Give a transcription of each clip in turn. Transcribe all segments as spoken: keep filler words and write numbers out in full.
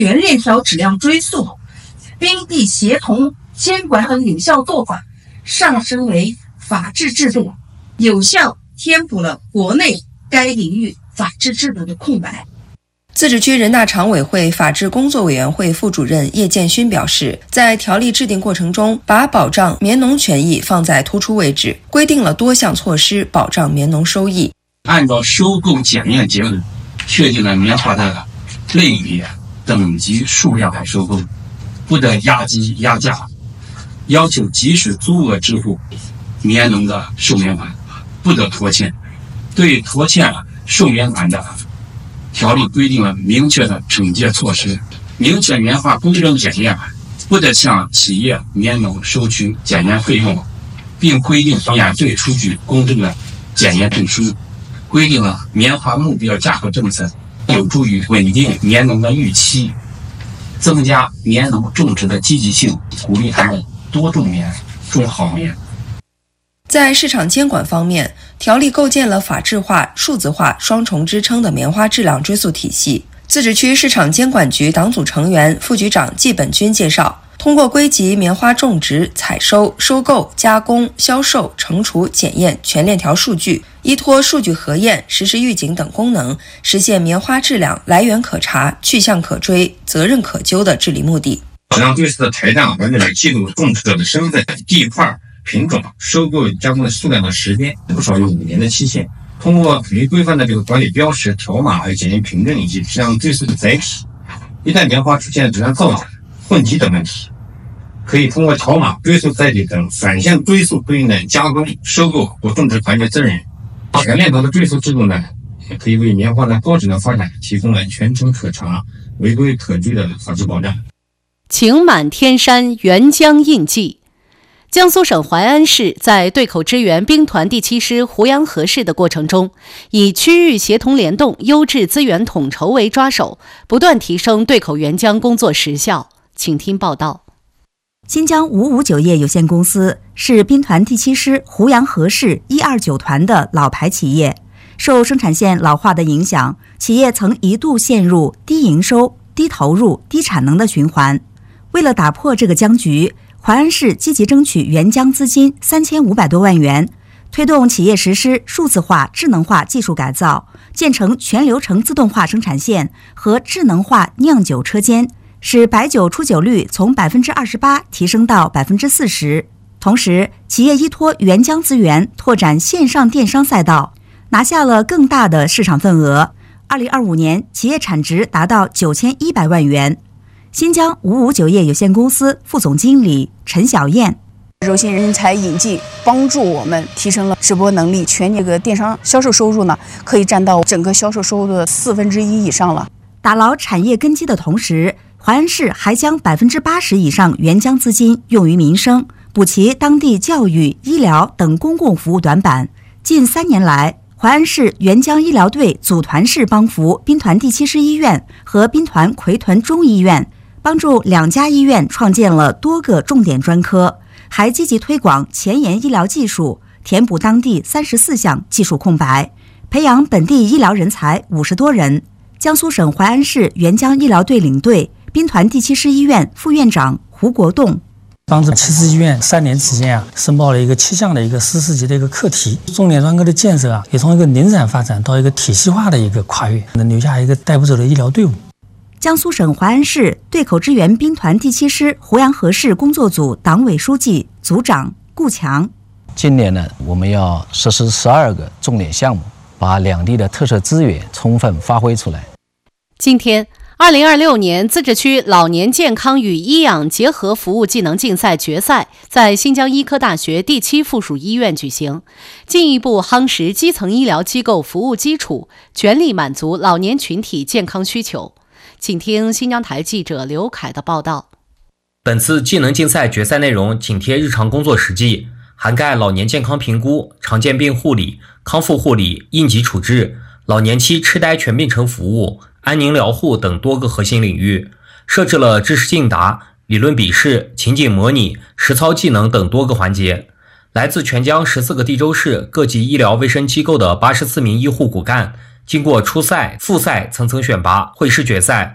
全链条质量追溯、兵地协同监管和有效做法上升为法治制度，有效填补了国内该领域法治制度的空白。 自治区人大常委会法治工作委员会副主任叶建勋表示，在条例制定过程中，把保障棉农权益放在突出位置，规定了多项措施保障棉农收益。 按照收购检验结果，确定了棉花的类别、等级、数量来收购，不得压低压价，要求及时足额支付棉农的售棉款，不得拖欠。对拖欠售棉款的条例规定了明确的惩戒措施，明确棉花公正检验，不得向企业棉农收取检验费用，并规定免费出具公正的检验证书，规定了棉花目标价格政策，有助于稳定棉农的预期，增加棉农种植的积极性，鼓励他们多种棉，种好棉。 在市场监管方面，条例构建了法治化、数字化双重支撑的棉花质量追溯体系。自治区市场监管局党组成员、副局长季本军介绍，通过归集棉花种植、采收、收购、加工、销售、惩处、检验全链条数据，依托数据核验、实时预警等功能，实现棉花质量来源可查、去向可追、责任可究的治理目的。 保障对此的台账完整的记录种植者的身份、地块、品种、收购加工的数量和时间，不少于五年的期限。通过统一规范的这个管理标识、条码还有检验凭证以及质量追溯的载体，一旦棉花出现质量造假、混集等问题，可以通过条码、追溯载体等反向追溯对应的加工、收购或种植环节责任人。全链条的追溯制度呢，也可以为棉花的高质量发展提供了全程可查、违规可追的法治保障。 晴满天山，沅江印记。江苏省淮安市在对口支援兵团第七师胡杨河市的过程中，以区域协同联动、优质资源统筹为抓手，不断提升对口援疆工作实效。请听报道。 新疆五五酒业有限公司是兵团第七师胡杨河市一二九团的老牌企业，受生产线老化的影响，企业曾一度陷入低营收、低投入、低产能的循环。为了打破这个僵局，淮安市积极争取援疆资金三千五百多万元，推动企业实施数字化、智能化技术改造，建成全流程自动化生产线和智能化酿酒车间，使白酒出酒率从百分之二十八提升到百分之四十。同时，企业依托援疆资源拓展线上电商赛道，拿下了更大的市场份额。二零二五年，企业产值达到九千一百万元。新疆五五酒业有限公司副总经理陈小燕： 柔性人才引进帮助我们提升了直播能力，全年个电商销售收入呢，可以占到整个销售收入的四分之一以上了。 打牢产业根基的同时，淮安市还将百分之八十以上援疆资金用于民生，补齐当地教育、医疗等公共服务短板。近三年来，淮安市援疆医疗队组团式帮扶兵团第七师医院和兵团奎屯中医院，帮助两家医院创建了多个重点专科，还积极推广前沿医疗技术，填补当地三十四项技术空白，培养本地医疗人才五十多人。江苏省淮安市援疆医疗队领队、兵团第七师医院副院长胡国栋： 帮助七师医院三年时间啊，申报了一个七项的一个十四级的一个课题，重点专科的建设啊，也从一个零散发展到一个体系化的一个跨越，能留下一个带不走的医疗队伍。 江苏省淮安市对口支援兵团第七师胡杨河市工作组党委书记、组长顾强： 今年呢，我们要实施十二个重点项目，把两地的特色资源充分发挥出来。 今天二零二六年自治区老年健康与医养结合服务技能竞赛决赛在新疆医科大学第七附属医院举行，进一步夯实基层医疗机构服务基础，全力满足老年群体健康需求。请听新疆台记者刘凯的报道。 本次技能竞赛决赛内容紧贴日常工作实际，涵盖老年健康评估、常见病护理、康复护理、应急处置、老年期痴呆全病程服务、安宁疗护等多个核心领域，设置了知识竞答、理论笔试、情景模拟、实操技能等多个环节。来自全疆十四个地州市各级医疗卫生机构的八十四名医护骨干，经过初赛、复赛层层选拔，会师决赛。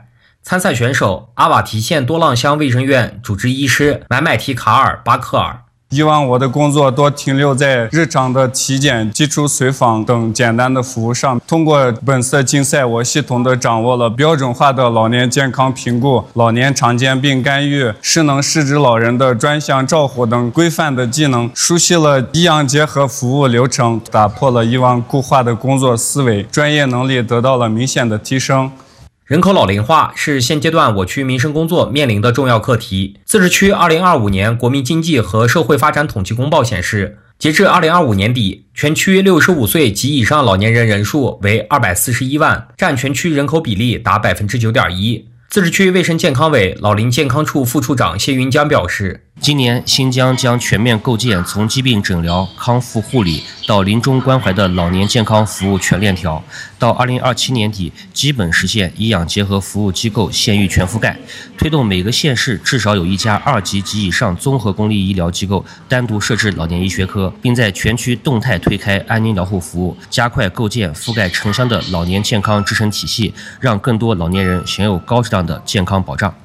参赛选手阿瓦提县多浪乡卫生院主治医师买买提卡尔巴克尔。 以往我的工作多停留在日常的体检、基础随访等简单的服务上。通过本次竞赛，我系统地掌握了标准化的老年健康评估、老年常见病干预、失能失智老人的专项照护等规范的技能，熟悉了医养结合服务流程，打破了以往固化的工作思维，专业能力得到了明显的提升。 人口老龄化是现阶段我区民生工作面临的重要课题。自治区二零二五年国民经济和社会发展统计公报显示，截至二零二五年底，全区六十五岁及以上老年人人数为二百四十一万，占全区人口比例达 百分之九点一。自治区卫生健康委老龄健康处副处长谢云江表示， 今年新疆将全面构建从疾病诊疗、康复护理到临终关怀的老年健康服务全链条，到二零二七年底基本实现医养结合服务机构县域全覆盖，推动每个县市至少有一家二级及以上综合公立医疗机构单独设置老年医学科，并在全区动态推开安宁疗护服务，加快构建覆盖城乡的老年健康支撑体系，让更多老年人享有高质量的健康保障。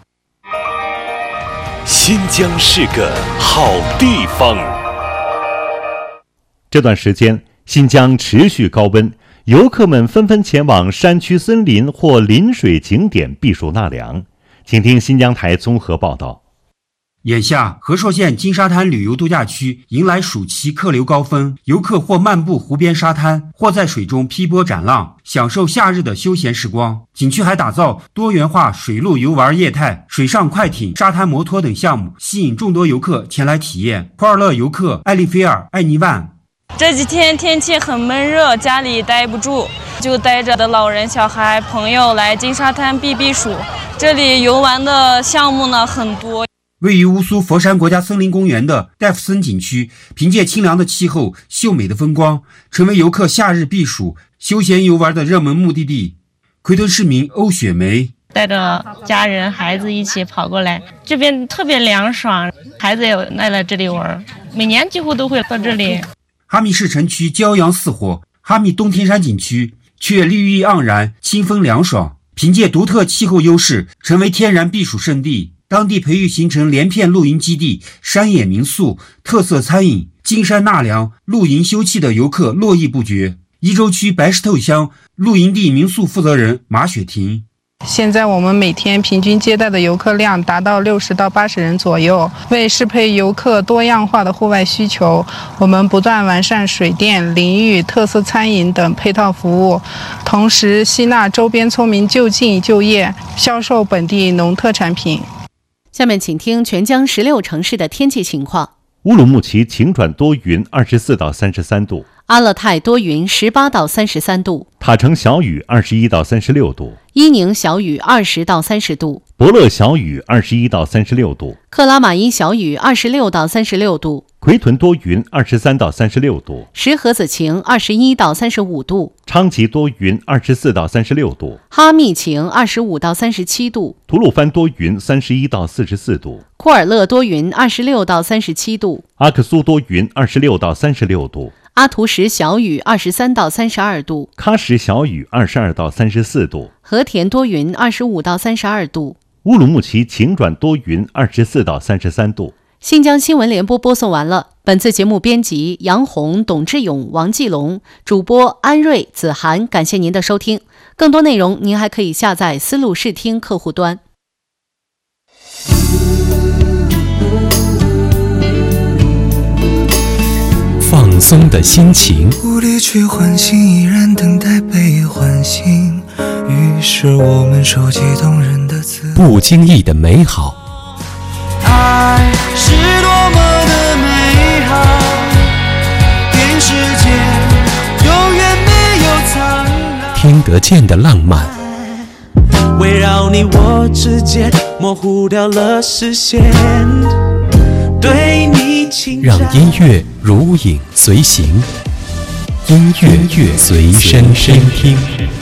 新疆是个好地方。这段时间，新疆持续高温，游客们纷纷前往山区森林或临水景点避暑纳凉。请听新疆台综合报道。 眼下，和硕县金沙滩旅游度假区迎来暑期客流高峰，游客或漫步湖边沙滩，或在水中劈波斩浪，享受夏日的休闲时光。景区还打造多元化水陆游玩业态、水上快艇、沙滩摩托等项目，吸引众多游客前来体验。普洱乐游客艾丽菲尔·艾尼万： 这几天天气很闷热，家里待不住，就带着的老人、小孩、朋友来金沙滩避避暑。这里游玩的项目呢很多。 位于乌苏佛山国家森林公园的戴夫森景区，凭借清凉的气候、秀美的风光，成为游客夏日避暑、休闲游玩的热门目的地。奎屯市民欧雪梅： 带着家人、孩子一起跑过来，这边特别凉爽，孩子也来了这里玩，每年几乎都会到这里。 哈密市城区骄阳似火，哈密东天山景区却绿意盎然，清风凉爽，凭借独特气候优势，成为天然避暑胜地。当地培育形成连片露营基地、山野民宿、特色餐饮、金山纳凉、露营休憩的游客络绎不绝。伊州区白石头乡露营地民宿负责人马雪婷： 现在我们每天平均接待的游客量达到六十到八十人左右。为适配游客多样化的户外需求，我们不断完善水电、淋浴、特色餐饮等配套服务，同时吸纳周边村民就近就业，销售本地农特产品。 下面请听全疆十六城市的天气情况。 乌鲁木齐晴转多云，二十四到三十三度； 阿勒泰多云，十八到三十三度； 塔城小雨，二十一到三十六度； 伊宁小雨，二十到三十度； 博乐小雨，二十一到三十六度； 克拉玛依小雨，二十六到三十六度； 奎屯多云，二十三到三十六度； 石河子晴，二十一到三十五度； 昌吉多云，二十四到三十六度； 哈密晴，二十五到三十七度； 吐鲁番多云，三十一到四十四度； 库尔勒多云，二十六到三十七度； 阿克苏多云，二十六到三十六度； 阿图什小雨，二十三到三十二度； 喀什小雨，二十二到三十四度； 和田多云，二十五到三十二度； 乌鲁木齐晴转多云，二十四到三十三度。 新疆新闻联播播送完了。本次节目编辑杨红、董志勇、王继龙，主播安瑞、子涵。感谢您的收听。更多内容您还可以下载思路视听客户端。 放松的心情， 无力去唤醒，依然等待被唤醒。于是我们收集动人的词， 不经意的美好。 爱是多么的美好，电视间永远没有苍老， 听得见的浪漫， 围绕你我之间模糊掉了视线，对你情让音乐如影随形，音乐随身听。